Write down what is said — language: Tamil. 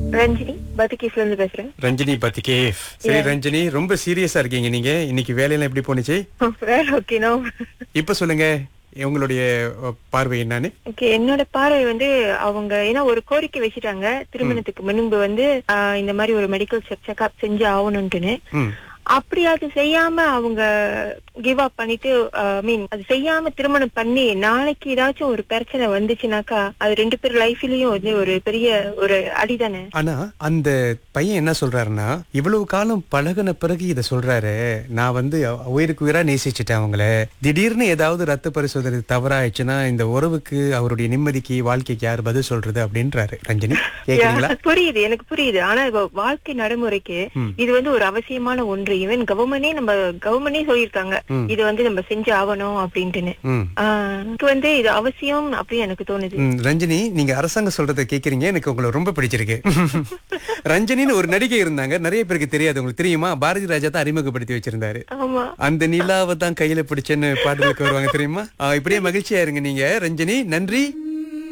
ரஞ்சினி பத்திகேஃப்ல இருந்து பேசுறேன். ரஞ்சினி பத்திகேஃப். சரி ரஞ்சினி, ரொம்ப சீரியஸா இருக்கீங்க நீங்க. இன்னைக்கு வேலையெல்லாம் எப்படி போனுச்சு? Okay no. இப்ப சொல்லுங்க உங்களுடைய பார்வை என்னன்னு. ஓகே, என்னோட பார்வை வந்து அவங்க ஏன்னா ஒரு கோரிக்கை வச்சுட்டாங்க திருமணத்துக்கு முன்பு வந்து இந்த மாதிரி ஒரு மெடிக்கல் செக்அப் செஞ்சு ஆகணும்ட்டுன்னு. அப்படி அது செய்யாம அவங்க கிவ் அப் பண்ணிட்டு மீன் அது செய்யாம திருமணம் பண்ணி நாளைக்கு ஏதாச்சும் ஒரு பிரச்சனை வந்துச்சுனாக்கா அது ரெண்டு பேர் லைஃப்லயும் வந்து ஒரு பெரிய ஒரு அடிதானே. ஆனா அந்த பையன் என்ன சொல்றாருன்னா, இவ்வளவு காலம் பழகுன பிறகு இத சொல்றாரு, நான் வந்து உயிருக்கு உயிரா நேசிச்சுட்டேன் அவங்கள, திடீர்னு ஏதாவது ரத்த பரிசோதனை தவறாயிடுச்சுன்னா இந்த உறவுக்கு அவருடைய நிம்மதிக்கு வாழ்க்கைக்கு யார் பதில் சொல்றது அப்படின்றாரு. ரஞ்சினி கேக்குறீங்களா? புரியுது, எனக்கு புரியுது. ஆனா வாழ்க்கை நடைமுறைக்கு இது வந்து ஒரு அவசியமான ஒன்று. ஈவன் கவர்மெண்டே சொல்லியிருக்காங்க இது வந்து நம்ம செஞ்சு ஆகணும் அப்படின்ட்டுன்னு. வந்து இது அவசியம் அப்படின்னு எனக்கு தோணுது. ரஞ்சினி, நீங்க அரசாங்கம் சொல்றதை கேக்குறீங்க, எனக்கு உங்களை ரொம்ப பிடிச்சிருக்கு. ரஞ்சினின்னு ஒரு நடிகை இருந்தாங்க, நிறைய பேருக்கு தெரியாது. உங்களுக்கு தெரியுமா? பாரதி ராஜா தான் அறிமுகப்படுத்தி வச்சிருந்தாரு. அந்த நிலாவை தான் கையில பிடிச்சேன்னு பாடலுக்கு வருவாங்க தெரியுமா? இப்படியே மகிழ்ச்சியா இருங்க நீங்க ரஞ்சினி. நன்றி.